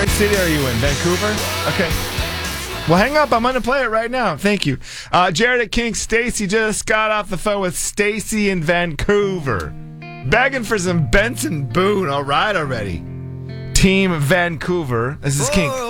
Where in city are you in? Vancouver? Okay. Well, hang up. I'm going to play it right now. Thank you. Jared at King. Stacy just got off the phone with Stacy in Vancouver. Begging for some Benson Boone. All right already. Team Vancouver. This is King.